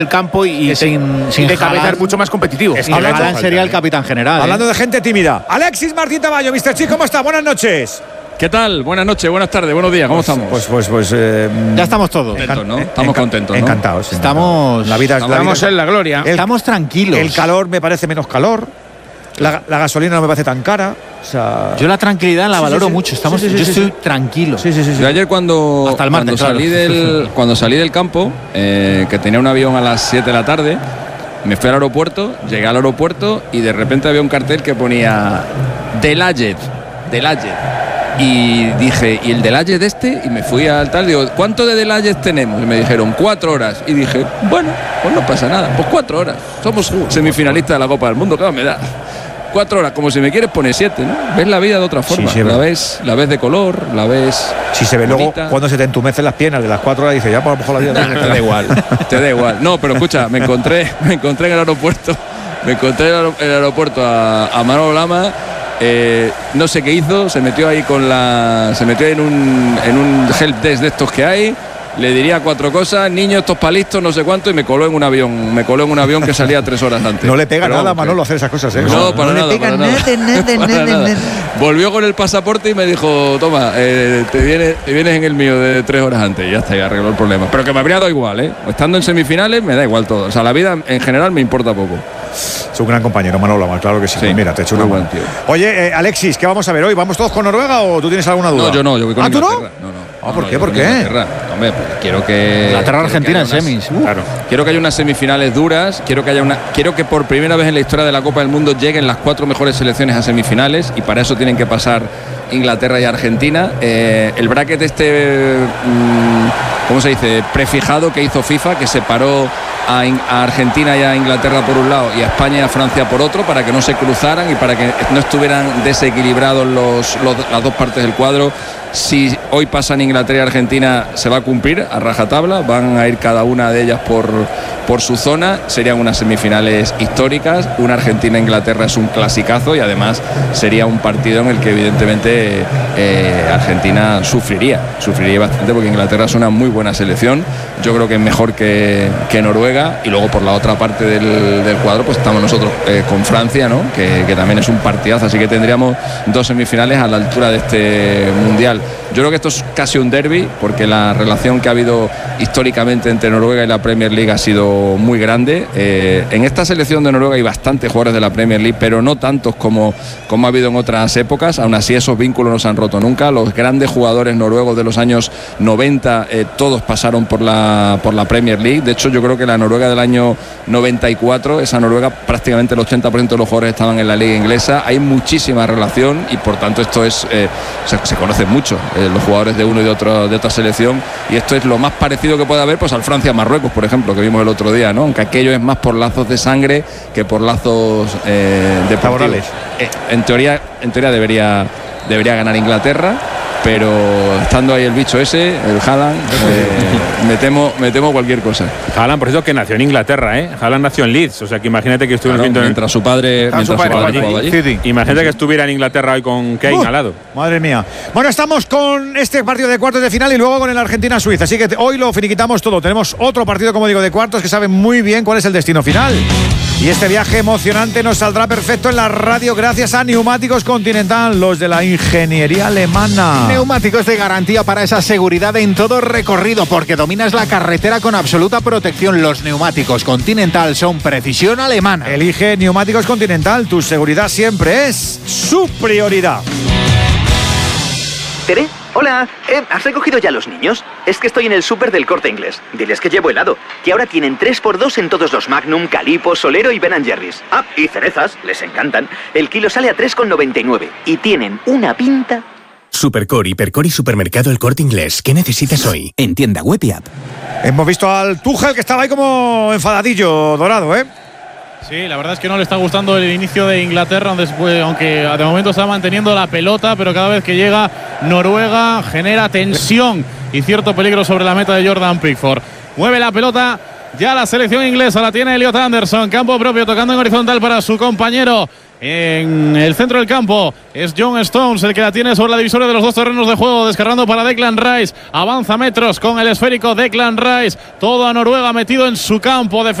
el campo y sin de cabeza Haaland, es mucho más competitivo. y Haaland sería el capitán general. Hablando de gente tímida, Alexis Martín Tamayo, Mr. Chi, ¿cómo está? Buenas noches. ¿Qué tal? Buenas noches, buenas tardes, buenos días, ¿cómo estamos? Ya estamos todos. Contentos, ¿no? Estamos contentos, ¿no? Encantados. Estamos. La vida es Estamos en la gloria. Estamos tranquilos. El calor me parece menos calor. La gasolina no me parece tan cara. O sea, Yo la tranquilidad la valoro sí. mucho. Sí, Yo estoy tranquilo. Sí. Yo ayer Hasta el martes, cuando salí del campo, que tenía un avión a las 7 de la tarde, me fui al aeropuerto, llegué al aeropuerto y de repente había un cartel que ponía Delayed. Y dije, ¿y el Delayed este? Y me fui al tal, digo, ¿cuánto de Delayed tenemos? Y me dijeron, 4 horas. Y dije, bueno, pues no pasa nada, pues 4 horas. Somos semifinalistas de la Copa del Mundo, ¿qué me da? 4 horas, como si me quieres poner 7, ¿no? Ves la vida de otra forma, Sí, la ves de color, la ves. si se ve bonita. luego cuando se te entumecen las piernas de las 4 horas, dices, ya por lo mejor la vida. Te da igual, te da igual. No, pero escucha, me encontré en el aeropuerto, a Manolo Lama. No sé qué hizo, se metió ahí en un help desk de estos que hay. Le diría 4 cosas, niño, estos palistos, no sé cuánto, y me coló en un avión que salía 3 horas antes. No le pega Pero nada a vamos, Manolo hacer esas cosas, ¿eh? No, para nada. Para nada. Volvió con el pasaporte y me dijo, toma, te vienes en el mío de 3 horas antes. Y ya está, ya arregló el problema. Pero que me habría dado igual, ¿eh? Estando en semifinales me da igual todo. O sea, la vida en general me importa poco. Es un gran compañero, Manolo Lama, claro que sí. Pues mira, te echo una muy mano. buen tío. Oye, Alexis, ¿qué vamos a ver hoy? ¿Vamos todos con Noruega o tú tienes alguna duda? No, yo no, yo voy con ¿tú Inglaterra. no? ¿Por qué? Hombre, porque quiero que Inglaterra-Argentina en semis. Claro. Quiero que haya unas semifinales duras, quiero que por primera vez en la historia de la Copa del Mundo lleguen las 4 mejores selecciones a semifinales y para eso tienen que pasar Inglaterra y Argentina. El bracket ¿cómo se dice? Prefijado que hizo FIFA, que separó a Argentina y a Inglaterra por un lado y a España y a Francia por otro, para que no se cruzaran y para que no estuvieran desequilibrados las dos partes del cuadro. Si hoy pasan Inglaterra y Argentina, se va a cumplir a rajatabla, van a ir cada una de ellas por su zona, serían unas semifinales históricas. Una Argentina-Inglaterra es un clasicazo y además sería un partido en el que evidentemente Argentina sufriría bastante, porque Inglaterra es una muy buena selección. Yo creo que es mejor que Noruega, y luego por la otra parte del cuadro pues estamos nosotros con Francia, ¿no? que también es un partidazo, así que tendríamos 2 semifinales a la altura de este mundial. Yo creo que esto es casi un derbi, porque la relación que ha habido históricamente entre Noruega y la Premier League ha sido muy grande. En esta selección de Noruega hay bastantes jugadores de la Premier League, pero no tantos como ha habido en otras épocas. Aún así, esos vínculos no se han roto nunca. Los grandes jugadores noruegos de los años 90 todos pasaron por la Premier League. De hecho, yo creo que la Noruega del año 94, esa Noruega, prácticamente el 80% de los jugadores estaban en la liga inglesa. Hay muchísima relación y por tanto esto es se conocen mucho los jugadores de uno y de otra selección, y esto es lo más parecido que puede haber pues al Francia-Marruecos, por ejemplo, que vimos el otro día, ¿no? Aunque aquello es más por lazos de sangre que por lazos deportivos. En teoría debería ganar Inglaterra, pero estando ahí el bicho ese, el Haaland, me temo cualquier cosa. Haaland, por eso, que nació en Inglaterra, ¿eh? Haaland nació en Leeds, o sea que imagínate que estuviera mientras su padre jugaba allí. Imagínate que estuviera en Inglaterra hoy con Kane al lado. Madre mía. Bueno, estamos con este partido de cuartos de final y luego con el Argentina-Suiza, así que hoy lo finiquitamos todo. Tenemos otro partido, como digo, de cuartos, que sabe muy bien cuál es el destino final. Y este viaje emocionante nos saldrá perfecto en la radio gracias a Neumáticos Continental, los de la ingeniería alemana. Neumáticos de garantía para esa seguridad en todo recorrido, porque dominas la carretera con absoluta protección. Los Neumáticos Continental son precisión alemana. Elige Neumáticos Continental, tu seguridad siempre es su prioridad. ¿Tere? Hola, ¿has recogido ya a los niños? Es que estoy en el súper del Corte Inglés. Diles que llevo helado, que ahora tienen 3x2 en todos los Magnum, Calippo, Solero y Ben & Jerry's. Ah, y cerezas, les encantan. El kilo sale a 3,99 y tienen una pinta. Supercore, Hipercore y Supermercado El Corte Inglés. ¿Qué necesitas hoy? En tienda web y app. Hemos visto al Tuchel, que estaba ahí como enfadadillo, Dorado, ¿eh? Sí, la verdad es que no le está gustando el inicio de Inglaterra, aunque de momento está manteniendo la pelota, pero cada vez que llega Noruega genera tensión y cierto peligro sobre la meta de Jordan Pickford. Mueve la pelota ya la selección inglesa. La tiene Elliot Anderson. Campo propio, tocando en horizontal para su compañero. En el centro del campo es John Stones el que la tiene sobre la divisoria de los dos terrenos de juego, descargando para Declan Rice. Avanza metros con el esférico Declan Rice. Todo a Noruega metido en su campo.